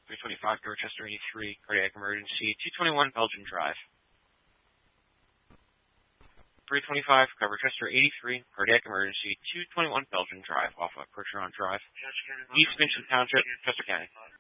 325, cover Chester 83, cardiac emergency, 221 Belgian Drive. 325, cover Chester 83, cardiac emergency, 221 Belgian Drive, off of Percheron Drive, East Vincent Township, Chester County.